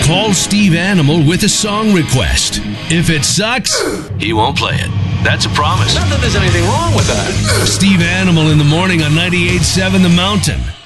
Call Steve Animal with a song request. If it sucks, he won't play it. That's a promise. Not that there's anything wrong with that. Steve Animal in the morning on 98.7 The Mountain.